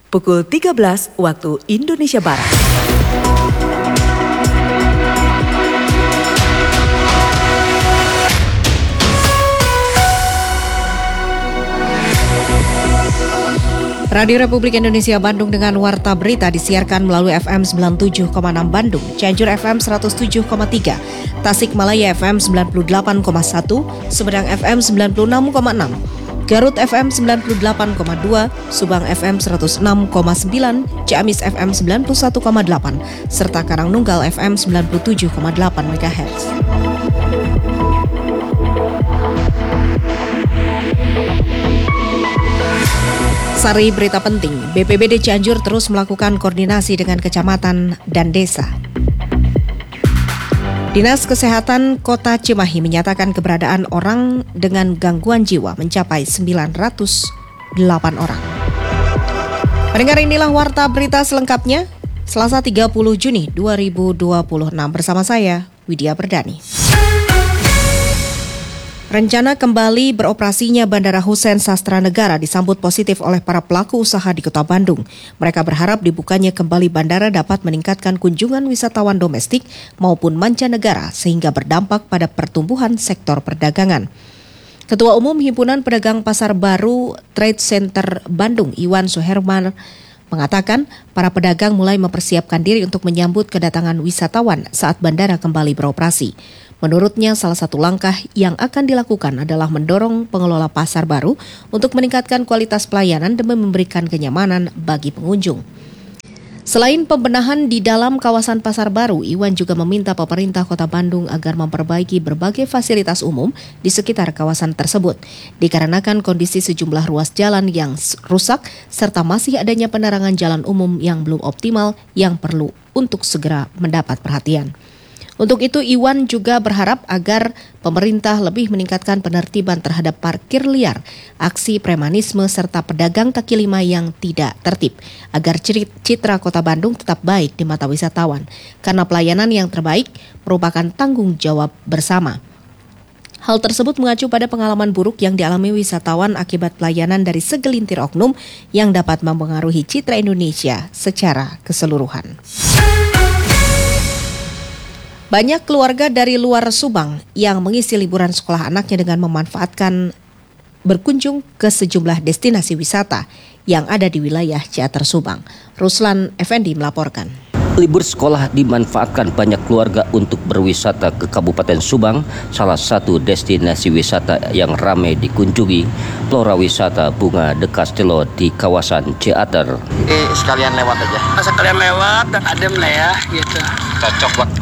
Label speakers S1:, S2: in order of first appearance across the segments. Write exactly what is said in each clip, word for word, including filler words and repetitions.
S1: pukul tiga belas waktu Indonesia Barat.
S2: Radio Republik Indonesia Bandung dengan Warta Berita disiarkan melalui F M sembilan puluh tujuh koma enam Bandung, Cianjur F M seratus tujuh koma tiga, Tasikmalaya F M sembilan puluh delapan koma satu, Sumedang F M sembilan puluh enam koma enam, Garut F M sembilan puluh delapan koma dua, Subang F M seratus enam koma sembilan, Ciamis F M sembilan puluh satu koma delapan, serta Karangnunggal F M sembilan puluh tujuh koma delapan megahertz. Sari berita penting, B P B D Cianjur terus melakukan koordinasi dengan kecamatan dan desa. Dinas Kesehatan Kota Cimahi menyatakan keberadaan orang dengan gangguan jiwa mencapai sembilan ratus delapan orang. Pendengar, inilah Warta Berita selengkapnya, Selasa tiga puluh Juni dua ribu dua puluh enam bersama saya, Widya Perdani. Rencana kembali beroperasinya Bandara Hussein Sastra Negara disambut positif oleh para pelaku usaha di Kota Bandung. Mereka berharap dibukanya kembali bandara dapat meningkatkan kunjungan wisatawan domestik maupun mancanegara sehingga berdampak pada pertumbuhan sektor perdagangan. Ketua Umum Himpunan Pedagang Pasar Baru Trade Center Bandung, Iwan Suherman, mengatakan para pedagang mulai mempersiapkan diri untuk menyambut kedatangan wisatawan saat bandara kembali beroperasi. Menurutnya, salah satu langkah yang akan dilakukan adalah mendorong pengelola pasar baru untuk meningkatkan kualitas pelayanan demi memberikan kenyamanan bagi pengunjung. Selain pembenahan di dalam kawasan pasar baru, Iwan juga meminta pemerintah Kota Bandung agar memperbaiki berbagai fasilitas umum di sekitar kawasan tersebut, dikarenakan kondisi sejumlah ruas jalan yang rusak serta masih adanya penerangan jalan umum yang belum optimal yang perlu untuk segera mendapat perhatian. Untuk itu, Iwan juga berharap agar pemerintah lebih meningkatkan penertiban terhadap parkir liar, aksi premanisme, serta pedagang kaki lima yang tidak tertib, agar citra Kota Bandung tetap baik di mata wisatawan, karena pelayanan yang terbaik merupakan tanggung jawab bersama. Hal tersebut mengacu pada pengalaman buruk yang dialami wisatawan akibat pelayanan dari segelintir oknum yang dapat mempengaruhi citra Indonesia secara keseluruhan. Banyak keluarga dari luar Subang yang mengisi liburan sekolah anaknya dengan memanfaatkan berkunjung ke sejumlah destinasi wisata yang ada di wilayah Ciater Subang. Ruslan Effendi melaporkan.
S3: Libur sekolah dimanfaatkan banyak keluarga untuk berwisata ke Kabupaten Subang, salah satu destinasi wisata yang ramai dikunjungi, Flora Wisata Bunga de Castello di kawasan Ciater.
S4: Eh, sekalian lewat aja. Sekalian lewat dan adem lah ya, gitu. Cocok buat.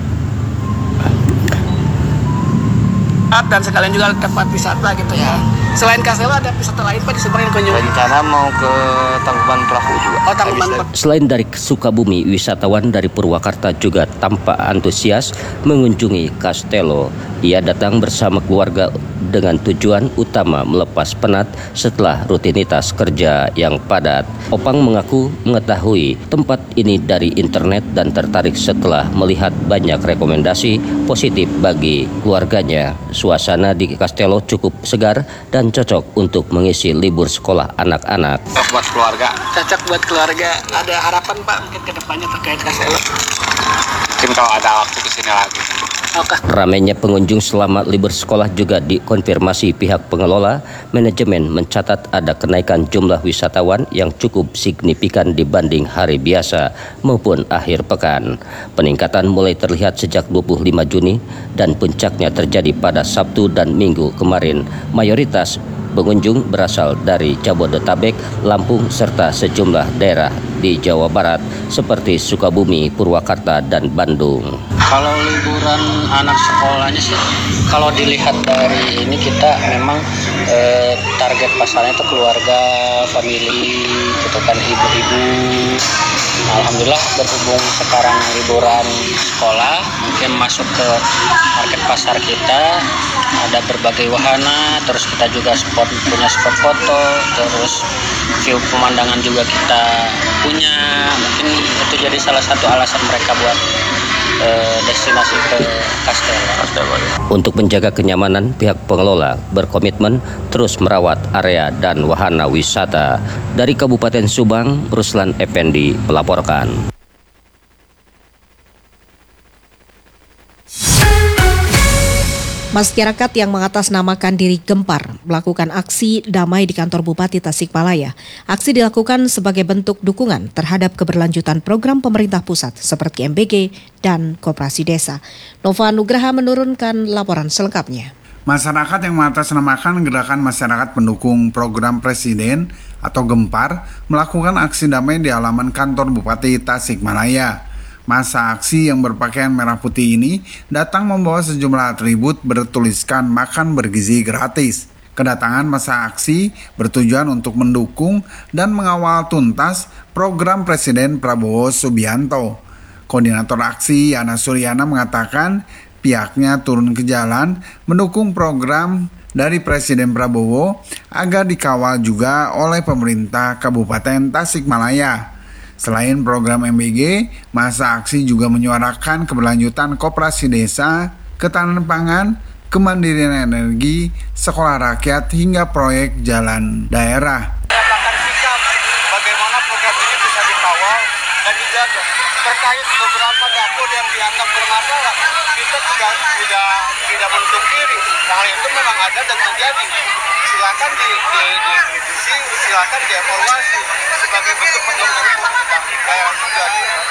S4: Dan sekalian juga tempat wisata gitu ya. Selain Castello ada wisata lain Pak di Subang yang kunjungi? Rencana mau ke Tangkuban Perahu juga. Oh, Tangkuban Perahu.
S3: Selain dari Sukabumi, wisatawan dari Purwakarta juga tampak antusias mengunjungi Castello. Ia datang bersama keluarga dengan tujuan utama melepas penat setelah rutinitas kerja yang padat. Opang mengaku mengetahui tempat ini dari internet dan tertarik setelah melihat banyak rekomendasi positif bagi keluarganya. Suasana di Castello cukup segar dan cocok untuk mengisi libur sekolah anak-anak.
S4: Cocok buat keluarga. Cocok buat keluarga. Ada harapan Pak mungkin ke depannya terkait Castello? Mungkin kalau ada waktu kesini lagi. Okay.
S3: Ramainya pengunjung selama libur sekolah juga dikonfirmasi pihak pengelola. Manajemen mencatat ada kenaikan jumlah wisatawan yang cukup signifikan dibanding hari biasa maupun akhir pekan. Peningkatan mulai terlihat sejak dua puluh lima Juni dan puncaknya terjadi pada Sabtu dan Minggu kemarin. Mayoritas pengunjung berasal dari Jabodetabek, Lampung, serta sejumlah daerah di Jawa Barat seperti Sukabumi, Purwakarta, dan Bandung.
S4: Kalau liburan anak sekolahnya sih, kalau dilihat dari ini kita memang eh, target pasarnya itu keluarga, family, gitu kan, ibu-ibu. Alhamdulillah berhubung sekarang liburan sekolah, mungkin masuk ke market pasar kita, ada berbagai wahana, terus kita juga spot, punya spot foto, terus view pemandangan juga kita punya, mungkin itu jadi salah satu alasan mereka buat eh, destinasi ke Castella.
S3: Untuk menjaga kenyamanan, pihak pengelola berkomitmen terus merawat area dan wahana wisata. Dari Kabupaten Subang, Ruslan Effendi melaporkan.
S2: Masyarakat yang mengatasnamakan diri Gempar melakukan aksi damai di kantor Bupati Tasikmalaya. Aksi dilakukan sebagai bentuk dukungan terhadap keberlanjutan program pemerintah pusat seperti M B G dan Koperasi Desa. Nova Nugraha menurunkan laporan selengkapnya.
S5: Masyarakat yang mengatasnamakan Gerakan Masyarakat Pendukung Program Presiden atau Gempar melakukan aksi damai di halaman kantor Bupati Tasikmalaya. Masa aksi yang berpakaian merah putih ini datang membawa sejumlah atribut bertuliskan makan bergizi gratis. Kedatangan masa aksi bertujuan untuk mendukung dan mengawal tuntas program Presiden Prabowo Subianto. Koordinator aksi Yana Suryana mengatakan pihaknya turun ke jalan mendukung program dari Presiden Prabowo agar dikawal juga oleh pemerintah Kabupaten Tasikmalaya. Selain program M B G, masa aksi juga menyuarakan keberlanjutan koperasi desa, ketahanan pangan, kemandirian energi, sekolah rakyat hingga proyek jalan daerah.
S6: Menyatakan sikap bagaimana program ini bisa dikawal dan dijaga. Terkait beberapa dapur yang dianggap bermasalah, kita juga tidak tidak menutup diri. Hal itu memang ada dan terjadi. Silakan di, di, dikritisi, silakan dievaluasi sebagai bentuk pendampingan pemerintah daerah juga.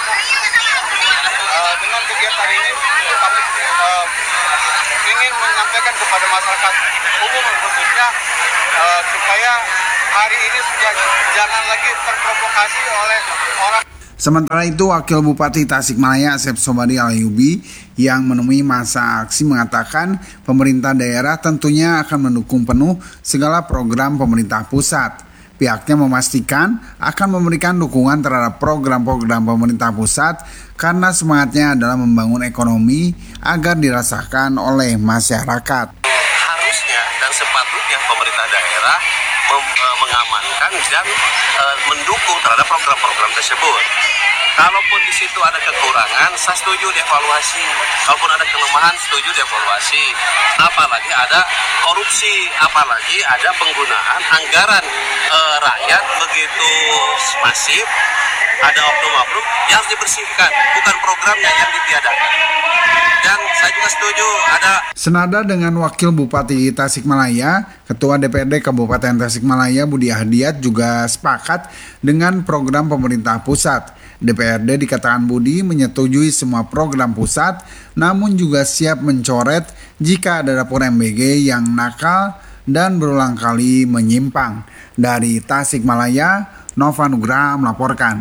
S6: Uh, dengan kegiatan ini kami uh, ingin menyampaikan kepada masyarakat umum khususnya uh, supaya hari ini sudah jangan lagi terprovokasi oleh orang.
S5: Sementara itu, Wakil Bupati Tasikmalaya Asep Sobari Alayubi yang menemui masa aksi mengatakan pemerintah daerah tentunya akan mendukung penuh segala program pemerintah pusat. Pihaknya memastikan akan memberikan dukungan terhadap program-program pemerintah pusat karena semangatnya adalah membangun ekonomi agar dirasakan oleh masyarakat.
S7: Harusnya dan sepatutnya pemerintah daerah mem- mengamankan dan e, mendukung terhadap program-program tersebut. Kalaupun di situ ada kekurangan, saya setuju dievaluasi. Kalaupun ada kelemahan, setuju dievaluasi. Apalagi ada korupsi, apalagi ada penggunaan anggaran e, rakyat begitu masif, ada oknum-oknum yang harus dibersihkan, bukan programnya yang ditiadakan. Dan saya juga setuju ada.
S5: Senada dengan Wakil Bupati Tasikmalaya, Ketua D P R D Kabupaten Tasikmalaya Budi Ahdiat juga sepakat dengan program pemerintah pusat. D P R D dikatakan Budi menyetujui semua program pusat, namun juga siap mencoret jika ada dapur M B G yang nakal dan berulang kali menyimpang. Dari Tasikmalaya, Nova Nugraha melaporkan.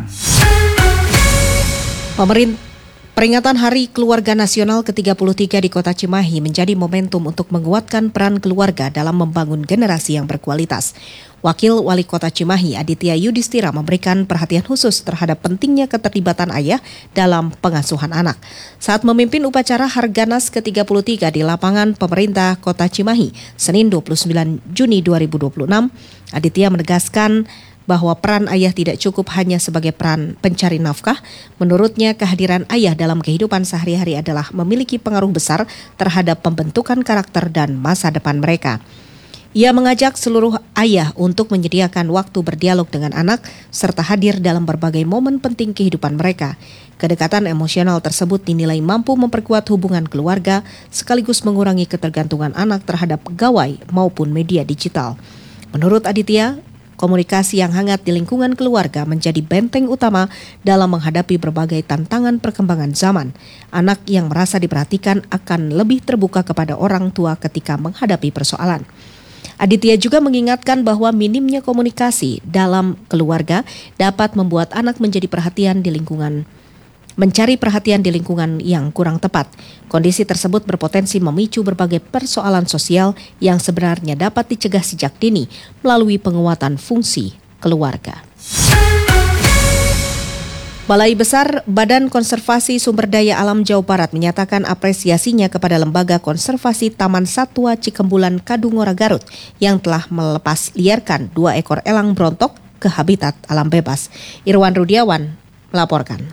S2: Pemerintah Peringatan Hari Keluarga Nasional ke tiga puluh tiga di Kota Cimahi menjadi momentum untuk menguatkan peran keluarga dalam membangun generasi yang berkualitas. Wakil Wali Kota Cimahi Aditya Yudhistira memberikan perhatian khusus terhadap pentingnya keterlibatan ayah dalam pengasuhan anak. Saat memimpin upacara Harganas ke tiga puluh tiga di lapangan pemerintah Kota Cimahi, Senin dua puluh sembilan Juni dua ribu dua puluh enam, Aditya menegaskan bahwa peran ayah tidak cukup hanya sebagai peran pencari nafkah. Menurutnya, kehadiran ayah dalam kehidupan sehari-hari adalah memiliki pengaruh besar terhadap pembentukan karakter dan masa depan mereka. Ia mengajak seluruh ayah untuk menyediakan waktu berdialog dengan anak serta hadir dalam berbagai momen penting kehidupan mereka. Kedekatan emosional tersebut dinilai mampu memperkuat hubungan keluarga sekaligus mengurangi ketergantungan anak terhadap gawai maupun media digital. Menurut Aditya, komunikasi yang hangat di lingkungan keluarga menjadi benteng utama dalam menghadapi berbagai tantangan perkembangan zaman. Anak yang merasa diperhatikan akan lebih terbuka kepada orang tua ketika menghadapi persoalan. Aditya juga mengingatkan bahwa minimnya komunikasi dalam keluarga dapat membuat anak menjadi perhatian di lingkungan mencari perhatian di lingkungan yang kurang tepat. Kondisi tersebut berpotensi memicu berbagai persoalan sosial yang sebenarnya dapat dicegah sejak dini melalui penguatan fungsi keluarga. Balai Besar Badan Konservasi Sumber Daya Alam Jawa Barat menyatakan apresiasinya kepada Lembaga Konservasi Taman Satwa Cikembulan Kadungora Garut yang telah melepas liarkan dua ekor elang brontok ke habitat alam bebas. Irwan Rudiawan melaporkan.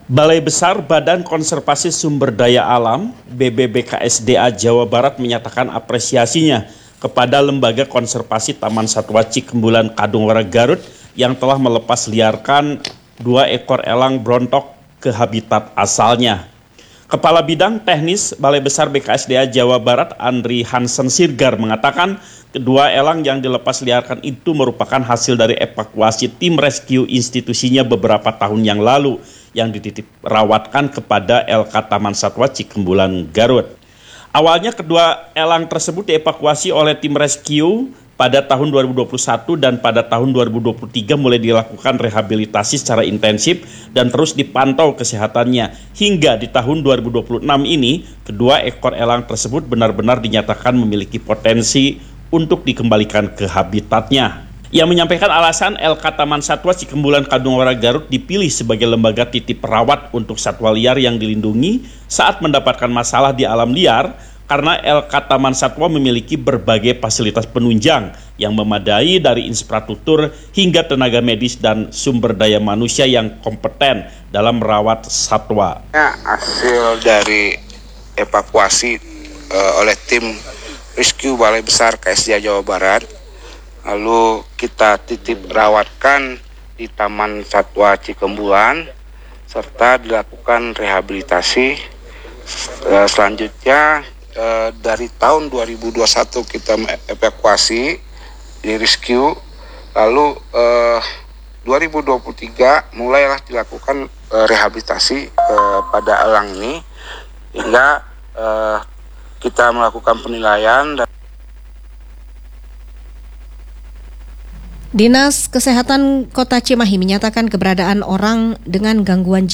S8: Balai Besar Badan Konservasi Sumber Daya Alam B B B K S D A Jawa Barat menyatakan apresiasinya kepada Lembaga Konservasi Taman Satwa Cikembulan Kadungora Garut yang telah melepas liarkan dua ekor elang brontok ke habitat asalnya. Kepala Bidang Teknis Balai Besar B K S D A Jawa Barat Andri Hansen Sirgar mengatakan kedua elang yang dilepas liarkan itu merupakan hasil dari evakuasi tim rescue institusinya beberapa tahun yang lalu yang dititip rawatkan kepada L K Taman Satwa Cikembulan Garut. Awalnya kedua elang tersebut dievakuasi oleh tim rescue pada tahun dua ribu dua puluh satu dan pada tahun dua ribu dua puluh tiga mulai dilakukan rehabilitasi secara intensif dan terus dipantau kesehatannya. Hingga di tahun dua ribu dua puluh enam ini, kedua ekor elang tersebut benar-benar dinyatakan memiliki potensi untuk dikembalikan ke habitatnya. Yang menyampaikan alasan L K Taman Satwa Cikembulan Kadungora Garut dipilih sebagai lembaga titip rawat untuk satwa liar yang dilindungi saat mendapatkan masalah di alam liar karena L K Taman Satwa memiliki berbagai fasilitas penunjang yang memadai dari infrastruktur hingga tenaga medis dan sumber daya manusia yang kompeten dalam merawat satwa.
S9: Hasil dari evakuasi uh, oleh tim rescue Balai Besar K S D A Jawa Barat, lalu kita titip rawatkan di Taman Satwa Cikembulan serta dilakukan rehabilitasi. E, selanjutnya e, dari tahun dua ribu dua puluh satu kita evakuasi di rescue, lalu e, dua ribu dua puluh tiga mulailah dilakukan e, rehabilitasi e, pada elang ini hingga e, kita melakukan penilaian dan
S2: Dinas Kesehatan Kota Cimahi menyatakan keberadaan orang dengan gangguan jiwa